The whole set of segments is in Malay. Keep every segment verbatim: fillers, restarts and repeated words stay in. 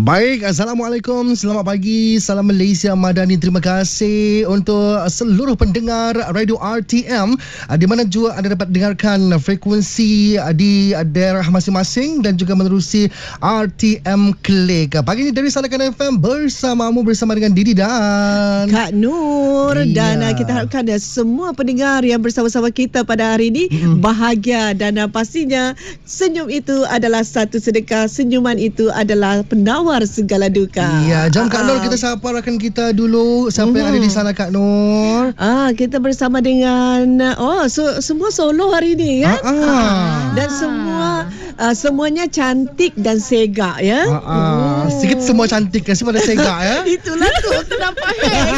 Baik, Assalamualaikum, selamat pagi, salam Malaysia Madani. Terima kasih untuk seluruh pendengar Radio R T M di mana juga anda dapat dengarkan frekuensi di daerah masing-masing dan juga menerusi R T M Click. Pagi ini dari Salakan F M bersamamu, bersama dengan Didi dan Kak Nur. Iya. Dan uh, kita harapkan uh, semua pendengar yang bersama-sama kita pada hari ini mm-hmm. bahagia dan uh, pastinya senyum itu adalah satu sedekah, senyuman itu adalah penawar segala duka. Ya, jom Kak Nur, kita sapa rakan kita dulu. Siapa mm-hmm. yang ada di sana Kak Nur? Ah, kita bersama dengan oh so, semua solo hari ini ya. Ah, ah. Dan semua uh, semuanya cantik dan segak ya. Ah, ah. Mm. Sikit semua cantik kan, semua ada segak ya. Itulah tu kenapa Hex.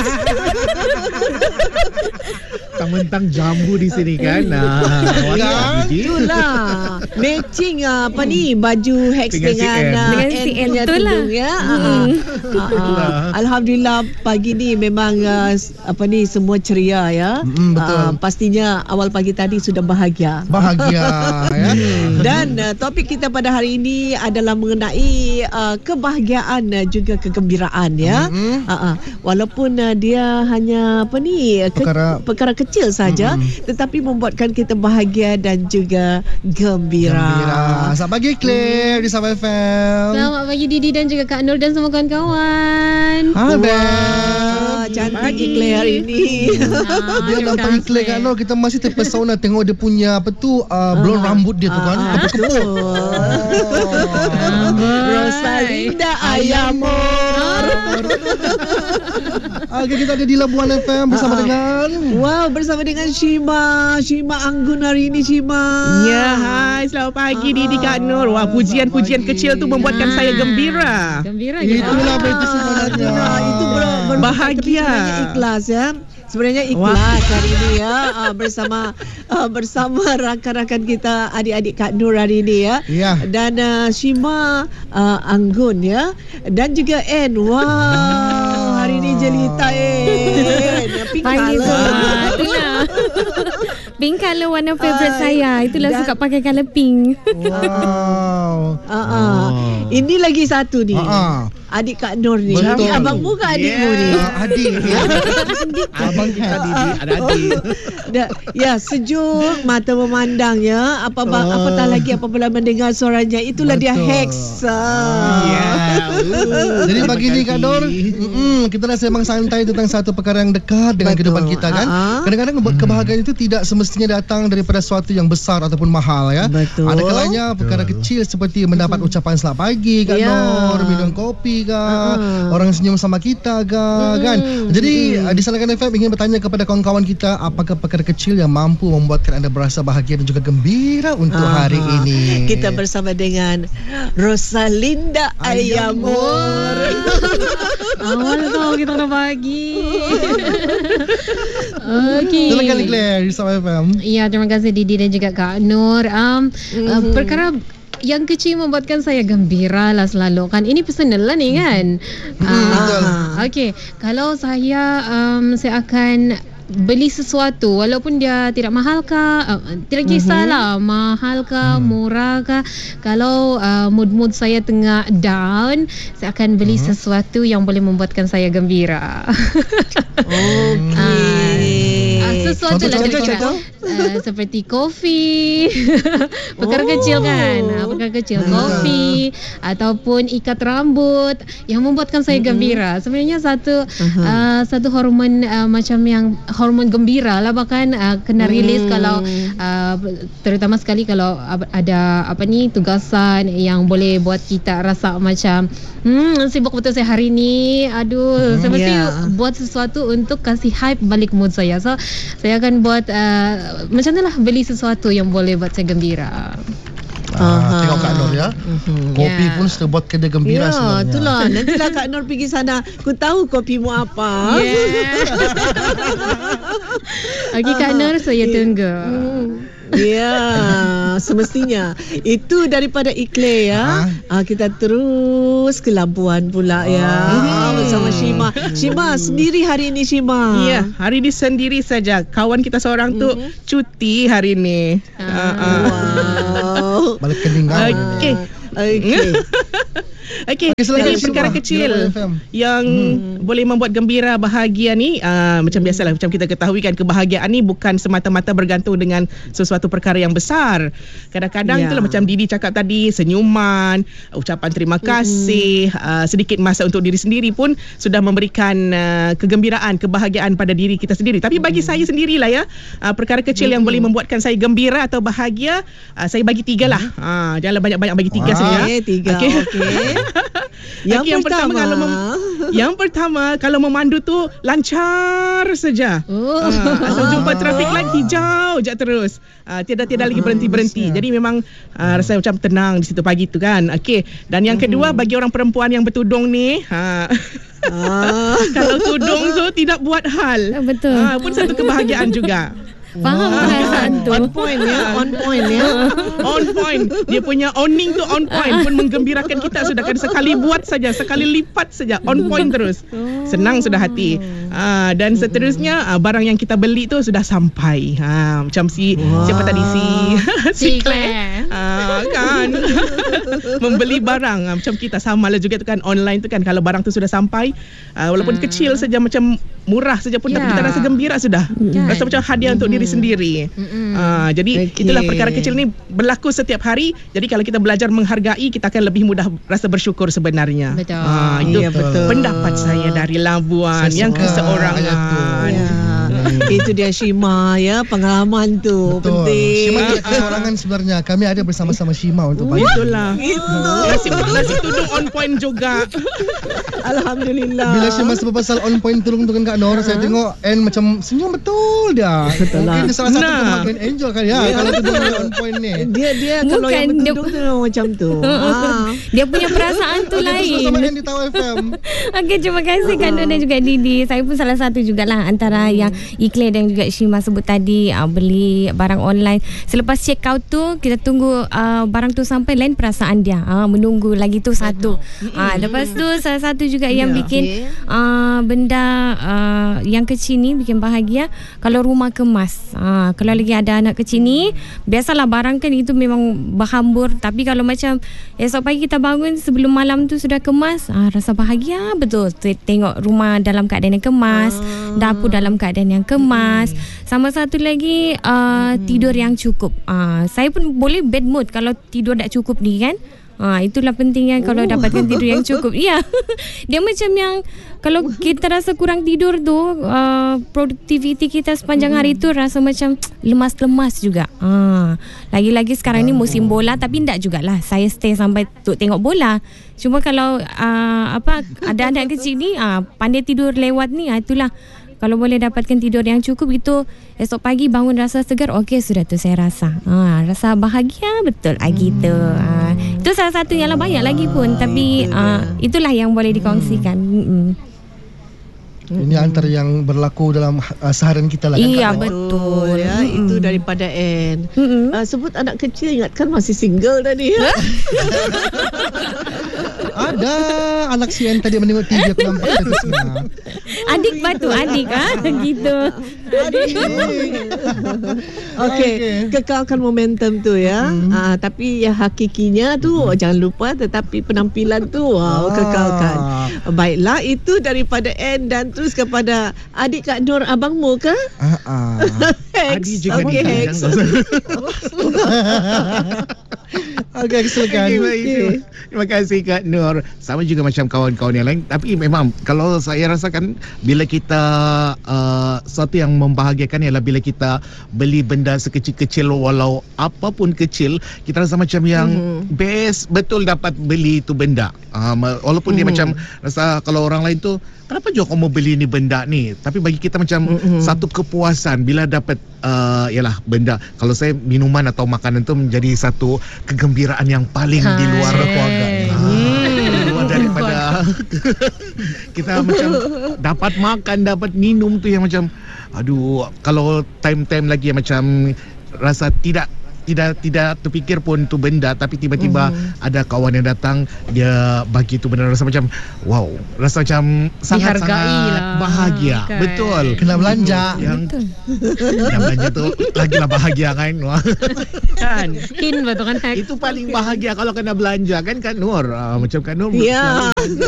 Mentang jambu di sini kan. Nah, ya, itulah matching apa ni baju Hex dengan dengan C N betul lah ya. Hmm. Uh, uh, Alhamdulillah pagi ni memang uh, apa ni semua ceria ya. Mm, betul. Uh, pastinya awal pagi tadi sudah bahagia. Bahagia ya. Dan uh, topik kita pada hari ini adalah mengenai uh, kebahagiaan uh, juga kegembiraan ya. Mm-hmm. Uh, uh, walaupun uh, dia hanya apa ni perkara ke, perkara kecil saja, mm-hmm. tetapi membuatkan kita bahagia dan juga gembira. Gembira. Selamat pagi Claire di Sabah F M. Selamat pagi Didi dan juga Kak Nur dan semua kawan-kawan. Hai Wah, cantik Claire hari ini. Ah, dia nampak Claire Kak Nur, kita masih terpesona tengok dia punya apa tu uh, blonde ah, rambut dia tu kan. Ah, kepuk-kepuk. Rosalinda Ayamor. Okay, kita ada di Labuan F M bersama uh, dengan wow, bersama dengan Shima. Shima Anggun hari ini Shima. Ya, hai, selamat pagi uh, Didi Kak Nur. Wah, pujian-pujian kecil tu membuatkan uh, saya gembira. Gembira je. Itulah ah, betul sebenarnya. Itu ber- ber- bahagia. Ikhlas ya. Sebenarnya ikhlas Wah. hari ini ya uh, bersama uh, bersama rakan-rakan kita, adik-adik Kak Nur hari ini ya. Ya. Dan uh, Shima uh, Anggun ya. Dan juga N. Wow, hari ini jelita N. Pink color. Itulah. Pink color warna favorite uh, saya. Itulah dan, suka pakai color pink. Wow. Uh, uh. Oh. Ini lagi satu ni. Uh-uh. Adik Kak Nur ni. Betul. Abangmu ke adikmu yeah. ni? Uh, adik. Abang kita Didi, ada adik. Ya, sejuk, mata memandang ya. Apa uh. apatah lagi apabila mendengar suaranya, itulah Betul. dia Hex. Yeah. Uh, Jadi pagi ni Kak Nur, kita dah sembang santai tentang satu perkara yang dekat dengan Betul. kehidupan kita kan. Uh-huh. Kadang-kadang membuat kebahagiaan itu tidak semestinya datang daripada sesuatu yang besar ataupun mahal ya. Betul. Ada kalanya perkara kecil seperti mendapat uh-huh. ucapan selamat pagi Kak yeah. Nur, minum kopi ke, uh-huh. orang senyum sama kita ke, uh-huh. kan. Jadi uh-huh. di Salakan F M ingin bertanya kepada kawan-kawan kita, apakah perkara kecil yang mampu membuatkan anda berasa bahagia dan juga gembira untuk uh-huh. hari ini. Kita bersama dengan Rosalinda Ayamor. Awal tu kita nak bagi. Okey. Silakan Claire di Sabah F M. Ya, terima kasih Didi dan juga Kak Nur. Um, mm-hmm. uh, perkara yang kecil membuatkan saya gembira lah selalu kan. Ini personal lah ni kan. Hmm, uh, betul. Okey, kalau saya um, saya akan beli sesuatu walaupun dia tidak mahal ke, uh, tidak kisahlah mm-hmm. mahal ke, mm. murah ke. Kalau uh, mood-mood saya tengah down, saya akan beli mm-hmm. sesuatu yang boleh membuatkan saya gembira. Okey. Uh, sesuatu lah kira-kira uh, seperti kopi. Perkara oh. kecil kan. Uh, perkara kecil hmm. kopi ataupun ikat rambut yang membuatkan saya gembira. Hmm. Sebenarnya satu uh-huh. uh, satu hormon uh, macam yang hormon gembira lah, bahkan uh, kena rilis hmm. kalau uh, terutama sekali kalau ada apa ni tugasan yang boleh buat kita rasa macam hmm sibuk betul saya hari ni. Aduh, hmm. saya mesti yeah. buat sesuatu untuk kasih hype balik mood saya. So saya akan buat uh, macam itulah, beli sesuatu yang boleh buat saya gembira. Ah, tengok Kak Nur ya. Uh-huh. Kopi yeah. pun sudah buat dia gembira yeah, sebenarnya. Itulah, nantilah Kak Nur pergi sana. Ku tahu kopimu apa. Yeah. Okey Kak Nur, saya tunggu. Hmm. Ya, semestinya itu daripada iklan ya. Ha? Kita terus ke Labuan pula ya. Hmm. Bersama Shima. Shima sendiri hari ini Shima. Ya, hari ini sendiri saja. Kawan kita seorang tu mm-hmm. cuti hari ini. Ah. Uh, uh. Wow. Balik ke Linggau. Okey. Okey. Okey, Okey, silakan, jadi Syima. perkara kecil Di F M. yang hmm. boleh membuat gembira, bahagia ni uh, macam biasalah, macam kita ketahui kan, kebahagiaan ni bukan semata-mata bergantung dengan sesuatu perkara yang besar. Kadang-kadang Ya. itulah macam Didi cakap tadi, senyuman, ucapan terima kasih, hmm. uh, sedikit masa untuk diri sendiri pun sudah memberikan uh, kegembiraan, kebahagiaan pada diri kita sendiri. Tapi bagi hmm. saya sendirilah ya, uh, perkara kecil hmm. yang boleh membuatkan saya gembira atau bahagia, uh, saya bagi tiga lah. Hmm. Uh, janganlah banyak-banyak bagi tiga Wah. saja. Okey, tiga. Okey. Okey. Yang, Okay, yang pertama, pertama kalau mem, yang pertama kalau memandu tu lancar saja. Oh. Uh, asal jumpa traffic light hijau je terus. Uh, tiada-tiada lagi berhenti-berhenti. Jadi memang uh, rasa macam tenang di situ pagi tu kan. Okey. Dan yang kedua, bagi orang perempuan yang bertudung ni, ha Ah. kalau tudung tu tidak buat hal. Betul. Ha, pun satu kebahagiaan juga. Faham perasaan tu. On point ya, on point ya. On point. Dia punya owning tu on point, pun menggembirakan kita sudah kan, sekali buat saja, sekali lipat saja, on point terus. Senang sudah hati. Ah, dan seterusnya ah, barang yang kita beli tu sudah sampai. Ah, macam si Wah. siapa tadi si si Si Claire. Claire. Ah, kan. Membeli barang ah, macam kita samalah juga tu kan, online tu kan, kalau barang tu sudah sampai, ah, walaupun Hmm. kecil saja, macam murah saja pun, tapi Ya. kita rasa gembira sudah. Kan. Rasa macam hadiah untuk diri sendiri. Mm-mm. Ah, jadi Okey. itulah perkara kecil ni berlaku setiap hari. Jadi kalau kita belajar menghargai, kita akan lebih mudah rasa bersyukur sebenarnya. Betul. Ah, itu Ya, betul. pendapat saya dari Labuan Saya yang suka keseorangan. ayat tu. Ya. Itu dia Syima ya, pengalaman tu Betul. penting. Syima tidak keseorangan sebenarnya. Kami ada bersama-sama Syima untuk pagi. Itulah. Itu. Nasi, nasi tudung on point juga. Alhamdulillah. Bila Syima sebut pasal on point tolong dengan Kak Nor, saya tengok Anne macam senyum betul dia. Betul lah. Mungkin dia salah satu Nah. kebahagiaan Angel kan ya, kalau tudung dia on point ni. dia dia kalau Bukan, yang dia- bertudung tu memang macam tu. Ah. Dia punya perasaan tu Okey, lain. bersama Anne di Tau F M. Okey, terima kasih Kak Nur dan juga Didi. Saya pun salah satu jugalah antara yang Ikhlas dan juga Syima sebut tadi, uh, beli barang online. Selepas check out tu, kita tunggu uh, barang tu sampai, lain perasaan dia. Uh, menunggu lagi tu satu. Uh, lepas tu salah satu juga yang Ya, bikin okey. uh, benda uh, yang kecil ni bikin bahagia, kalau rumah kemas. Uh, kalau lagi ada anak kecil ni, biasalah barang kan itu memang berhambur. Tapi kalau macam esok pagi kita bangun sebelum malam tu sudah kemas, uh, rasa bahagia betul. Tengok rumah dalam keadaan yang kemas, dapur dalam keadaan yang kemas. Sama satu lagi uh, tidur yang cukup. Uh, saya pun boleh bad mood kalau tidur tak cukup ni kan. Ha, itulah pentingnya kalau dapatkan tidur yang cukup. Ya. Dia macam yang kalau kita rasa kurang tidur tu, uh, produktiviti kita sepanjang hari tu rasa macam lemas-lemas juga. Ha, lagi-lagi sekarang ni musim bola, tapi tak jugalah saya stay sampai untuk tengok bola. Cuma kalau uh, apa ada anak kecil ni, uh, pandai tidur lewat ni, uh, itulah. Kalau boleh dapatkan tidur yang cukup itu, esok pagi bangun rasa segar, okey sudah tu saya rasa. Ha, rasa bahagia betul ah gitu. Ha, itu salah satu yang lah, banyak lagi pun, tapi uh, itulah yang boleh dikongsikan. Hmm. Ini antara yang berlaku dalam uh, seharian kita lah kan. Iya Kak Nor? betul. ya, Mm-mm. itu daripada Anne. Mm-mm. Uh, sebut anak kecil, ingatkan masih single tadi ya. Ada anak si Anne tadi menengok T V, aku nampak statusnya. Adik batu adik ah gitu. Okey, Okey. kekalkan momentum tu ya. Hmm. Ah, tapi yang hakikinya tu Hmm. jangan lupa, tetapi penampilan tu ah, Ah. kekalkan. Baiklah, itu daripada Anne dan terus kepada adik Kak Nur, abangmu ke? Ah, ah. Hex. Adi juga Okey, ni. Hex. Okey, silakan. Okay, baik. Terima, terima kasih Kak Nur. Sama juga macam kawan-kawan yang lain. Tapi memang kalau saya rasakan, bila kita uh, sesuatu yang membahagiakan ialah bila kita beli benda sekecil-kecil, walau apapun kecil, kita rasa macam yang Mhm. best betul dapat beli itu benda. Uh, walaupun dia Mhm. macam rasa kalau orang lain tu, kenapa je kau mau beli ni benda ni? Tapi bagi kita macam Mhm. satu kepuasan bila dapat uh, ialah benda. Kalau saya minuman atau makanan tu menjadi satu kegembiraan yang paling di luar Hai. keluarga. Ah, luar daripada kita macam dapat makan, dapat minum tu yang macam aduh, kalau time-time lagi yang macam rasa tidak tidak tidak terfikir pun tu benda, tapi tiba-tiba mm-hmm. ada kawan yang datang, dia bagi tu benda, rasa macam wow, rasa macam sangat-sangat lah, bahagia kan? Betul. Kena belanja. Yang yang belanja tu lagilah bahagia kan. Kan. Hin betul kan Hex? Itu paling bahagia kalau kena belanja kan Kak Nur. Uh, macam Kak Nur Ya.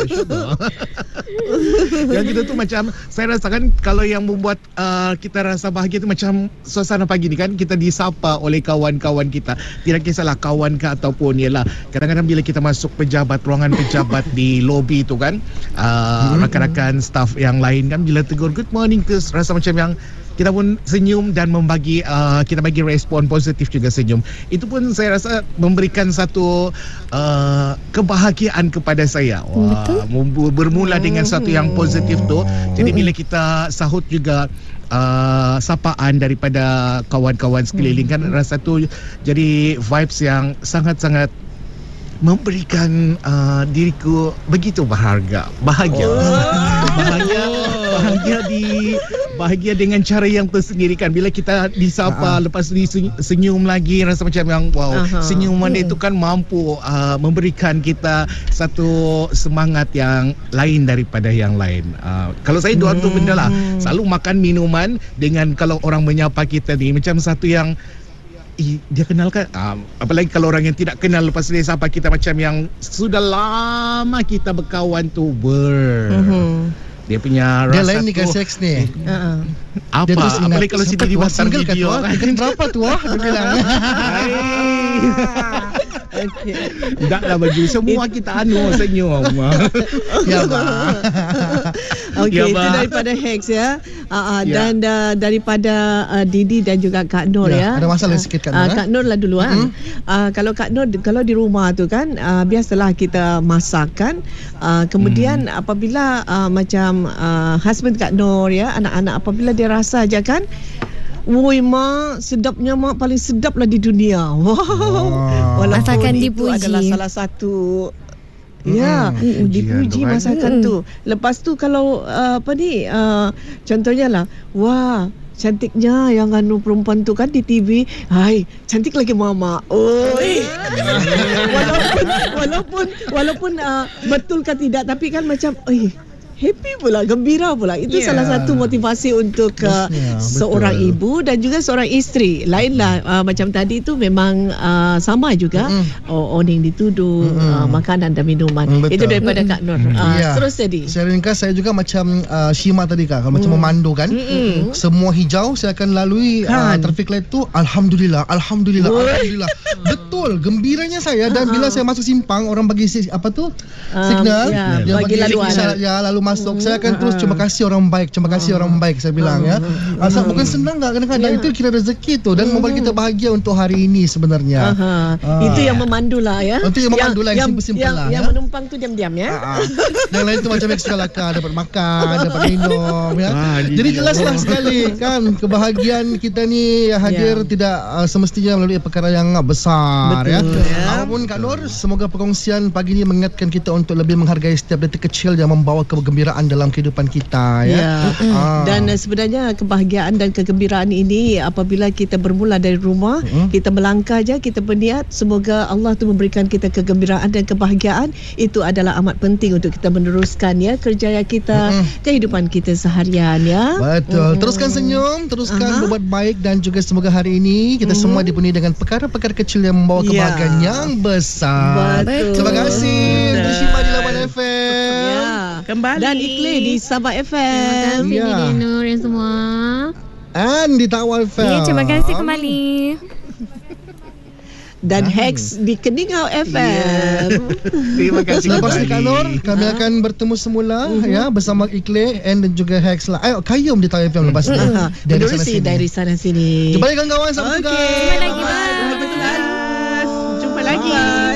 yang kita tu macam saya rasakan kalau yang membuat uh, kita rasa bahagia tu macam suasana pagi ni kan, kita disapa oleh kawan-kawan kita. Tidak kisahlah kawan ke ataupun ialah kadang-kadang bila kita masuk pejabat, ruangan pejabat di lobi tu kan, uh, rakan-rakan staff yang lain kan bila tegur good morning tu rasa macam yang kita pun senyum dan membagi uh, kita bagi respon positif juga senyum. Itu pun saya rasa memberikan satu uh, kebahagiaan kepada saya. Wah, betul. Bermula dengan satu yang positif tu. Jadi bila kita sahut juga uh, sapaan daripada kawan-kawan sekeliling kan, rasa tu jadi vibes yang sangat-sangat memberikan uh, diriku begitu berharga, bahagia. Oh. bahagia bahagia di bahagia dengan cara yang tersendiri kan. Bila kita disapa, uh-huh. lepas ni senyum lagi, rasa macam yang wow, uh-huh. senyuman hmm. itu kan mampu uh, memberikan kita satu semangat yang lain daripada yang lain. Uh, kalau saya dua hmm. tu benda lah, selalu makan minuman dengan kalau orang menyapa kita ni macam satu yang Eh, dia kenal kan, uh, apalagi kalau orang yang tidak kenal lepas dia sapa kita macam yang sudah lama kita berkawan tu ber uh-huh. dia punya dia rasa lain ni kan seks ni uh-uh. apa apalagi kalau si diri pasang video kan kan berapa tu ah dia bilang okay. Taklah baju semua kita anu senyum. Ya bah. Okey, ya, itu bah. daripada Hex ya. Uh, uh, Ya. Dan uh, daripada uh, Didi dan juga Kak Nur ya. Ya, ada masalah sikit Kak Nur, Uh, eh? Kak Nur lah dulu kan. Mm-hmm. Uh, kalau Kak Nur kalau di rumah tu kan uh, biasalah kita masak kan. Uh, kemudian mm. apabila uh, macam uh, husband Kak Nur ya, anak-anak apabila dia rasa aja kan, woi mak, sedapnya mak, paling sedap lah di dunia. Wow. Walaupun Masakan itu dipuji adalah salah satu ya, mm, dipuji pujian tu kan. masakan Mm. tu. Lepas tu kalau uh, apa ni uh, contohnya lah, wah cantiknya yang anu perempuan tu kan di T V. Hai, cantik lagi mama. Oi. walaupun walaupun walaupun uh, betul ke tidak, tapi kan macam oi, happy pula, gembira pula. Itu Yeah. salah satu motivasi untuk uh, Bestnya, seorang betul. ibu dan juga seorang isteri. Lainlah uh, macam tadi tu memang uh, sama juga. Mm-mm. Oh, oning dituduh, Mm-mm. uh, makanan dan minuman. Mm, betul. Itu daripada Kak Nur. Uh, Ya. Terus tadi. Saya ringkas, saya juga macam uh, Shima tadi Kak, kalau macam memandu kan, Mm-mm. semua hijau saya akan lalui uh, Kan. traffic light tu, Alhamdulillah, Alhamdulillah, Oi. Alhamdulillah. Betul, gembiranya saya. Dan bila saya masuk simpang, orang bagi si- apa tu Um, signal, ya, dia bagi laluan. isyarat, ya, lalu masuk. Saya akan terus Uh-uh. terima kasih orang baik, terima kasih orang baik saya bilang ya. Asal bukan senang tak kadang-kadang, Ya. itu kira rezeki tu dan membuat kita bahagia untuk hari ini sebenarnya. Aha. Ah. Itu yang memandu lah ya. Itu yang memandu lah, yang simple-simple yang, lah, yang ya. menumpang tu diam-diam ya. Ah, ah. Yang lain tu macam ekstra laka, dapat makan, dapat minum ya. Ah, Jadi dia. jelaslah sekali kan, kebahagiaan kita ni yang hadir Ya. tidak uh, semestinya melalui perkara yang besar. Betul, ya. ya. Apapun Kak Nur, semoga perkongsian pagi ni mengingatkan kita untuk lebih menghargai setiap detik kecil yang membawa kegembiraan dalam kehidupan kita ya. Ya. Ah. Dan uh, sebenarnya kebahagiaan dan kegembiraan ini apabila kita bermula dari rumah, Mm-mm. kita melangkah aja, kita berniat semoga Allah tu memberikan kita kegembiraan dan kebahagiaan. Itu adalah amat penting untuk kita meneruskan ya kerjaya kita, Mm-mm. kehidupan kita seharian ya. Betul. Teruskan senyum, teruskan Aha. berbuat baik dan juga semoga hari ini kita semua dipenuhi dengan perkara-perkara kecil yang membawa Ya. kebahagiaan yang besar. Betul. Terima kasih untuk Shima di Lawan F M. Ya. Kembali. Dan Iklim di Sabah F M. Terima kasih Ya. Didi Nur dan semua. And di Tawal F M. Ya, terima kasih kembali. Dan Hex di Keningau F M. Terima kasih Selepas ni kembali. Kak Nur, kami akan bertemu semula ya bersama Ikle and dan juga Hex lah. Ayo Kayum di Tawal F M lepas ni. Aha. Dari Menerusi sana sini. dari sana sini. Jumpa lagi kawan-kawan, sampai Okey. tugas. Jumpa lagi, bye. Jumpa lagi. Bye.